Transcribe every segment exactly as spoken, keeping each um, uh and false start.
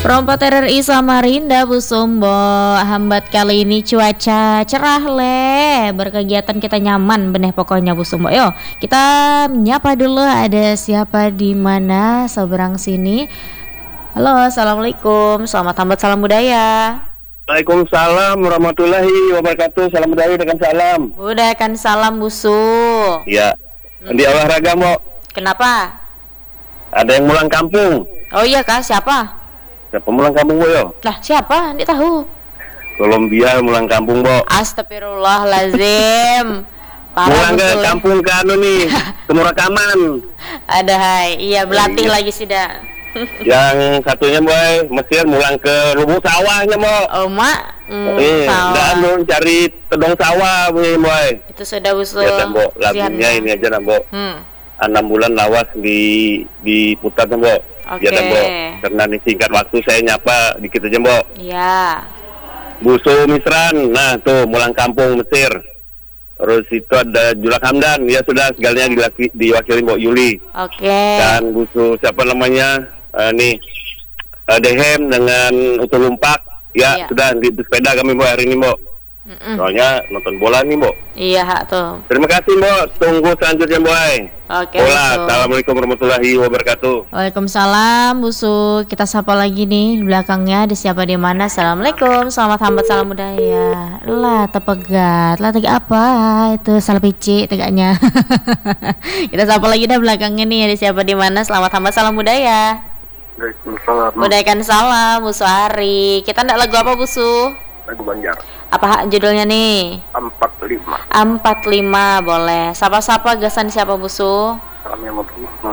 Rompat R R I Samarinda Bu Sumbo. Hambat kali ini cuaca cerah le, berkegiatan kita nyaman beneh pokoknya Bu Sumbo. Yo, kita menyapa dulu, ada siapa di mana seberang sini. Halo, assalamualaikum, selamat hambat salam budaya. Waalaikumsalam warahmatullahi wabarakatuh. Salam budaya dengan salam. Budayakan salam Busu. Ya, hmm. Di olahraga Mbok. Kenapa? Ada yang pulang kampung. Oh iya kah, siapa? Siapa pulang kampung Mbok yo? Lah siapa? Nggak tahu. Kolombia pulang kampung Mbok. Astagfirullahalazim. Pulang ke kampung ke anu nih, Semurakaman. Ada hai, iya berlatih lagi sih dah. Yang satunya boy, Mesir mulang ke lubuk sawahnya Mbok. Oh mak, hmm, eh, dan mau cari tedong sawah boy. boy. Itu sudah usul. Ya Mbok, lagunya ini aja Mbok. Hmm. enam bulan lawas di diputar Mbok. Oke. Ya Mbok. Karena ini singkat waktu saya nyapa dikit aja Mbok. Iya. Busu Misran, nah tuh mulang kampung Mesir. Terus itu ada Julak Hamdan, ya sudah segalanya diwakili, diwakili Mbok Yuli. Oke. Dan Busu siapa namanya? Uh, nih uh, Dehem dengan Utul Lumpak, ya iya. Sudah di, di sepeda kami Mbok hari ini Mbok. Mm-mm. Soalnya nonton bola nih Mbok. Iya hak tuh. Terima kasih Mbok, tunggu selanjutnya Mbok. Oke. Bola. Assalamualaikum warahmatullahi wabarakatuh. Waalaikumsalam Busu. Kita sapa lagi nih di belakangnya, ada siapa di mana? Assalamualaikum, selamat hambat salam budaya. Lah tepegat, lah tegak apa itu salah pici tegaknya. Kita sapa lagi dah belakangnya nih, ada siapa di mana? Selamat hambat salam budaya. Waalaikumsalam. Budayakan salam Busu Ari. Kita ndak lagu apa Busu? Lagu Banjar. Apa judulnya nih? empat lima. empat lima boleh. Sapa-sapa gasan siapa Busu? Salamnya mau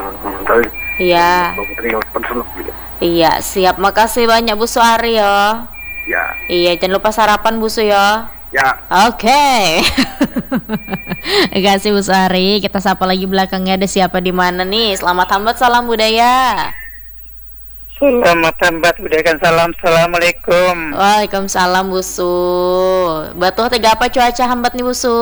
Iya. Iya, siap. Makasih banyak Busu Ari ya. Ya. Iya, jangan lupa sarapan Busu ya. Ya. Oke. Okay. Terima kasih Busu Ari. Kita sapa lagi belakangnya, ada siapa di mana nih? Selamat hambat salam budaya. Selamat hambat budayakan salam. Assalamualaikum. Waalaikumsalam Busu. Batu tega apa cuaca hambat nih Busu?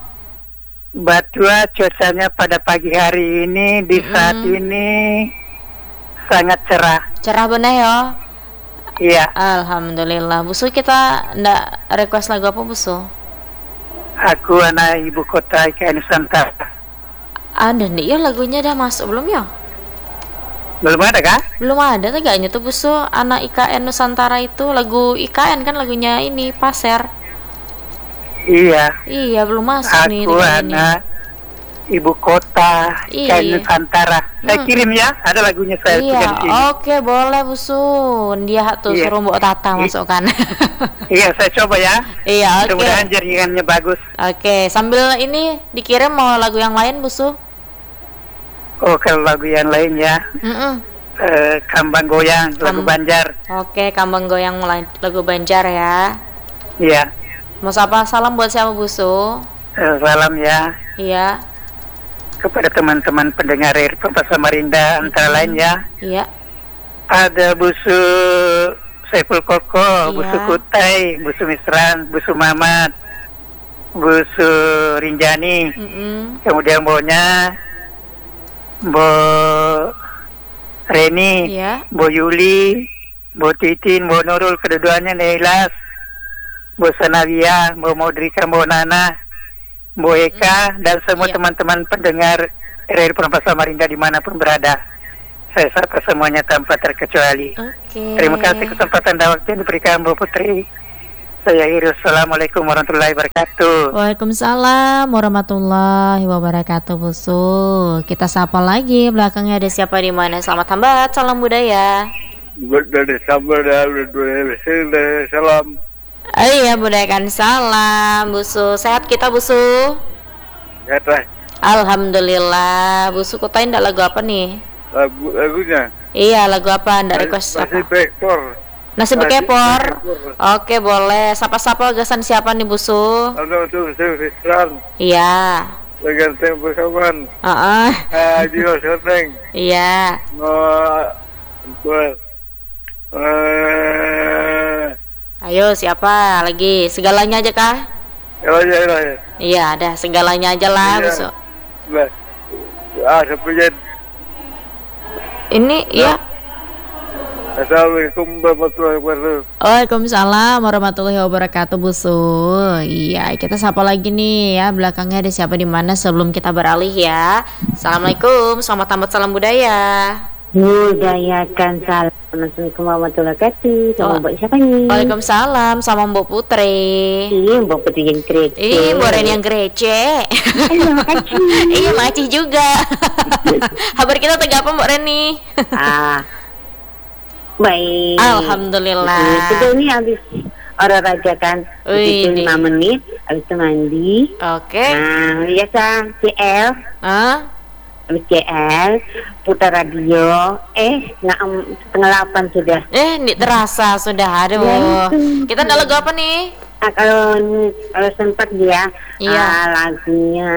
Batua cuacanya pada pagi hari ini di mm-hmm. saat ini sangat cerah. Cerah bener ya? Iya. Alhamdulillah. Busu, kita ndak request lagu apa Busu? Aku anak ibu kota I K N Nusantara. Ada nih ya, lagunya dah masuk belum ya? Belum ada kah? Belum ada tegaknya tuh Busu. Anak I K N Nusantara itu lagu I K N kan, lagunya ini Pasir. Iya. Iya belum masuk aku nih. Aku anak ini. Ibu kota I K N Nusantara. Saya hmm. kirim ya, ada lagunya saya. Iya. Oke boleh Busu. Dia tuh iya. Suruh Mbok Tata masukkan. Iya saya coba ya. Iya oke. Mudah-mudahan jaringannya bagus. Oke, sambil ini dikirim mau lagu yang lain Busu? Oh kalau lagu yang lain ya. Uh, Kambang Goyang, lagu Kam- Banjar. Oke, Kambang Goyang lagu Banjar ya. Iya. Mau sapa salam buat siapa Busu? Uh, salam ya. Iya. Kepada teman-teman pendengar R P Samarinda antara mm-hmm. lain ya. Iya. Ada Busu Saiful Koko, iya. Busu Kutai, Busu Misran, Busu Mamat, Busu Rinjani. Mm-hmm. Kemudian Bonya Bo Reni, yeah. Bo Yuli, Bo Titin, Bo Nurul, kedua-duanya Nailas, Bo Sanavia, Bo Modrika, Bo Nana, Bo Eka, mm. dan semua yeah. teman-teman pendengar R R I Perempat Samarinda dimanapun berada. Saya sapa semuanya tanpa terkecuali. Okay. Terima kasih kesempatan dan waktu yang diberikan Bo Putri. Saya Iris. Assalamualaikum warahmatullahi wabarakatuh. Waalaikumsalam warahmatullahi wabarakatuh Busu. Kita sapa lagi belakangnya, ada siapa di mana? Selamat hambat salam budaya. Dari salam. Oh iya, budayakan salam Busu. Sehat kita Busu? Sehat lah. Alhamdulillah. Busu kutain ndak lagu apa nih? Lagu lagunya. Iya, lagu apa? Ndak request apa? Vektor. Nasi bekepor. Oke boleh. Sapa-sapa gasan siapa nih Busu? Halo tuh saya Islam. Iya. Leganteng berkawan. Heeh. Ah jiwa soteng. Iya. Oh. Eh. Ayo siapa lagi? Segalanya aja kah? Segalanya aja. Iya, ada segalanya aja lah Busu. Ah seperti ini ya. Assalamualaikum warahmatullahi wabarakatuh. Waalaikumsalam warahmatullahi wabarakatuh, Busu. Iya, kita sapa lagi nih ya. Belakangnya ada siapa di mana sebelum kita beralih ya. Assalamualaikum, selamat tamat salam budaya. Budayakan salam. Assalamualaikum warahmatullahi wabarakatuh. Sama Oh. Mbak siapa nih? Waalaikumsalam, sama Mbak Putri. Iya, Mbak Putri yang keren. Ih, Mbak Ren yang grece. Iya, makasih. Iya, makasih juga. Kabar kita tegak apa Mbak Ren nih? Ah, baik. Alhamdulillah. Kita ini habis olahraga kan. Wih, Itu lima menit. Habis itu mandi. Oke. Nah, biasa C L. Ah, Habis C L, putar radio. Eh, nggak em, setengah delapan sudah. eh, nih terasa sudah. Aduh. Ya, itu. Kita ada lagu apa nih? Nah, kalau kalau sempat dia Iya. ah, lagunya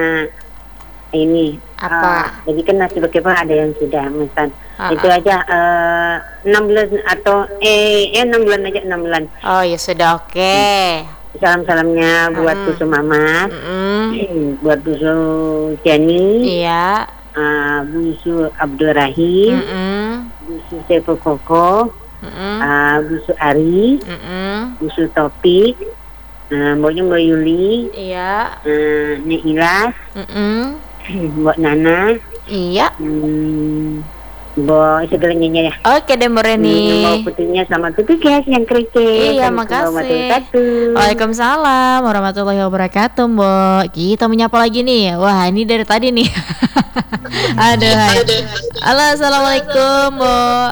ini Apa? ah, jadi kan nasi bagaimana ada yang sudah mesan Ah, itu ah. aja eh, enam bulan atau eh eh enam bulan aja enam bulan. Oh ya sudah, oke. Salam salamnya buat Mm. Busu Mamat, Mm-mm. buat Busu Jani, Iya. ah, Busu Abdul Rahim, Mm-mm. Busu Sepo Koko, Mm-mm. ah, Busu Ari, Mm-mm. Busu Topik, ah, Mbaknya Mbak Yuli, Iya. ah, Nek Ilas, Mm-mm. Mbak Nana, Iya. hmm, Mbak segalanya ya. Oke deh Mbak Hmm, Reni. Mbak Putrinya sama tutup guys yang kece. Iya, Assalamualaikum makasih. warahmatullahi wabarakatuh. Waalaikumsalam warahmatullahi wabarakatuh, Mbak. Kita menyapa lagi nih. Wah, ini dari tadi nih. Aduh. hai. Halo, assalamualaikum, Mbak.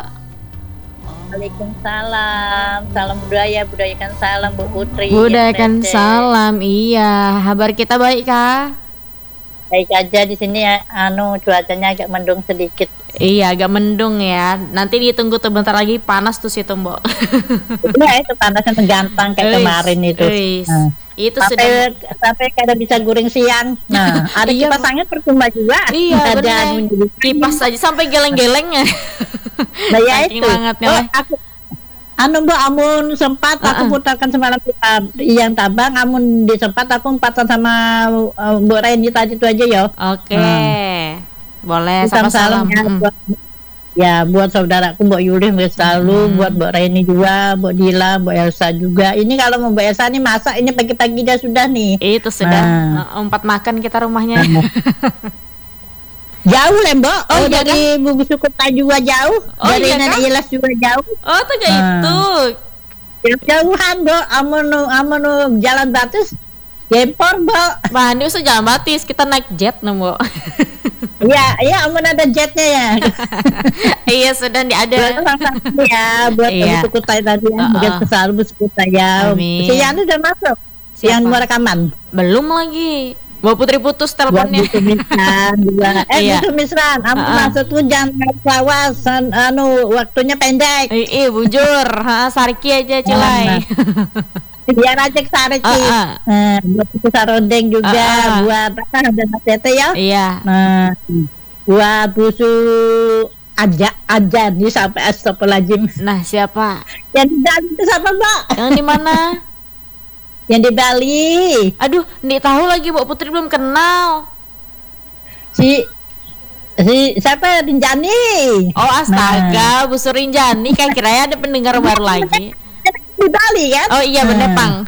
Waalaikumsalam, salam budaya, budayakan salam Bu Putri. Budayakan Ya, Tete. salam. Iya, kabar kita baik kah? Baik aja di sini ya, anu cuacanya agak mendung sedikit. Iya, agak mendung ya. Nanti ditunggu tuh bentar lagi panas tuh situ, Mbak. Ya itu panasnya gampang kayak Wis, kemarin itu. wis. Nah, Itu sudah. sampai sampai kada bisa goreng siang. Nah, ada Iya, kipas angin percuma juga. Iya, ada bener. anunya. Kipas aja sampai geleng-gelengnya. Nah, ya Saking itu. bangetnya Oh, lah. aku anu Mbak, amun sempat aku Uh-uh. putarkan semalam uh, yang tabang, amun disempat aku empatan sama uh, Bu Reni tadi itu aja ya. Oke. Boleh Salam sama-salam. salam ya, Mm. buat, ya buat saudaraku Mbak Yuli, Mbak Selalu, Hmm. buat Mbak Reni juga, Mbak Dila, Mbak Elsa juga. Ini kalau mau Mbak Elsa nih masak ini pagi-pagi dia sudah nih. Itu sudah Nah. uh, empat makan kita rumahnya. Jauh lah Mbak. Oh, Oh, iya dari Bubu Sukuta juga jauh. Oh, dari iya Nenek kah? Ilas juga jauh. Oh, tuh kayak Nah. itu. Jauhan Mbak. Amun amun jalan batas. Gempor Mbak. Bah, ini usah jalan batis, kita naik jet nemu. Iya, iya amun ada jetnya ya. Iya, sudah di Buat ada. orang ya, buat Iya. Bubu Sukuta tadi ya. Uh-uh. Buat Selalu Bu Sukuta ya. Amin. Si Yanu udah masuk. Siapa? Yang mau rekaman. Belum lagi. Mbak Putri putus Buat teleponnya. Busu Misran juga. Eh Iya. Busu Misran, ampun Ah, ah. maksudku jangan lawas, an- anu waktunya pendek. Eh, eh, bujur, ha, Sarki aja culai. Biar aja kesareci. Ah, ah. Nah, buat Busu Sarondeng juga, Ah, ah. buat apa ada Mas Tete ya. Iya. Nah, buat Busu aja aja nih sampai astagfirullahaladzim. Nah, siapa? Yang di Bali itu siapa Mbak? Yang di mana? Yang di Bali. Aduh, nggak tahu lagi, Mbak Putri belum kenal. Si si siapa Rinjani? Oh, astaga, Bu Surinjani, kayak kiranya ada pendengar baru lagi. Di Bali kan? Oh iya, bener, Nah. Pang.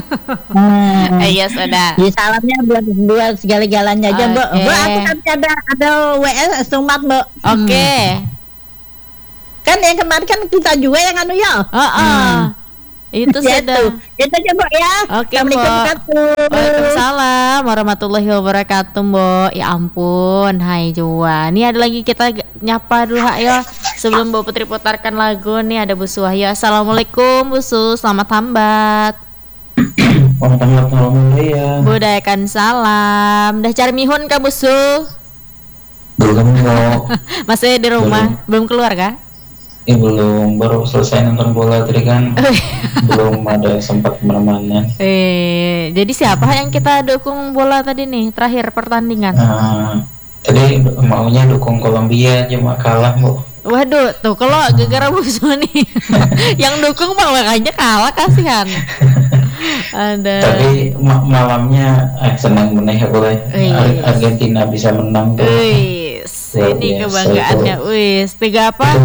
Hmm. Eh, iya, sudah. Ya salamnya buat buat segala-galanya aja Mbak. Oke. Mbak aku kan ada ada W S Sumat Mbak. Oke. Hmm. Kan yang kemarin kan kita juga yang anu ya. Heeh. Itu Ya sudah. itu. Itu aja Mbak ya. Oke, Assalamualaikum Mbak. warahmatullahi Waalaikumsalam warahmatullahi wabarakatuh, Mbak. Ya ampun, hai Jua. Ini ada lagi kita g- nyapa dulu, ayo. Sebelum Mbak Putri putarkan lagu nih ada Bu Su Wahyu. Assalamualaikum, Bu Su. Selamat hambat. Warahmatullahi ya. Budayakan salam. Udah cari mihun kah, Bu Su? Belum kok. Masih di rumah? Belum keluar kah? Eh belum, baru selesai nonton bola tadi kan. Belum ada sempat kemana-mana. Eh, jadi siapa yang kita dukung bola tadi nih? Terakhir pertandingan. Nah, tadi maunya dukung Kolombia cuma kalah bu. Waduh, tuh kalau gara-gara musuh nih yang dukung bang makanya kalah, kasihan. Ada. Tapi ma- malamnya eh, senang meneh aku deh. Wih. Ar- Argentina bisa menang tuh. Wis, Luar ini biasa kebanggaannya. Wis, tiga apa? Itu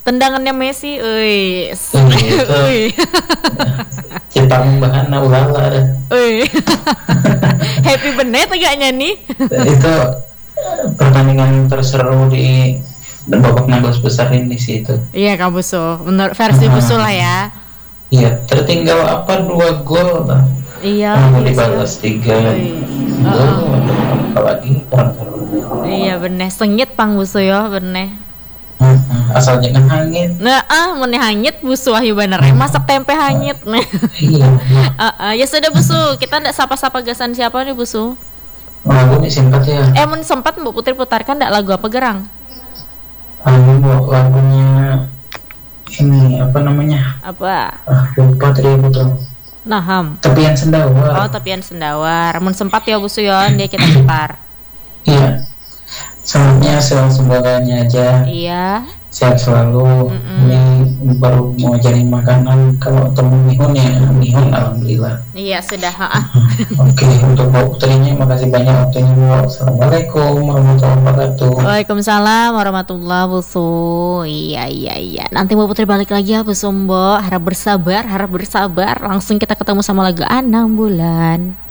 tendangannya Messi, euy. Itu. Euy. Cinta membahana ulala deh. Euy. Happy benet agaknya nih. Itu pertandingan terseru di babak enam belas besar ini sih itu. Iya Kang Busu, menurut versi Busu lah ya. Iya, tertinggal apa dua gol. Iya. Mau Iya, dibalas tiga. Euy. Gol, Heeh. apalagi kurang seru. Iya bener, sengit Pang Busu ya bener. Hmm, asal jangan hangin. Nah, ah, meneh hanyut Busu Wahyu bener. Masak tempe hanyut. Nah. Iya. Uh, uh, ya sudah Busu, kita ndak sapa-sapa gasan siapa nih Busu? Lagu nih singkat ya. Eh, mun sempat Mbak Putri putarkan ndak lagu apa gerang? Anu Bu, lagunya ini apa namanya? Apa? Ah, lupa tadi betul. Naham. Tepian Oh, Sendawar. Tepian Sendawar. Mun sempat ya Busu ya, dia kita putar. Iya. Selanjutnya selalu semuanya aja. Iya. Sehat selalu. Mm-mm. Ini baru mau cari makanan. Kalau temu Mihun ya Mihun alhamdulillah. Iya sudah. Ha. Oke, untuk Mbak Putrinya makasih banyak waktunya Bu. Assalamualaikum warahmatullahi wabarakatuh. Waalaikumsalam warahmatullahi wabarakatuh. Iya iya iya. Nanti Mbak Putri balik lagi ya Busu Mbok. Harap bersabar, harap bersabar. Langsung kita ketemu sama lagu enam bulan.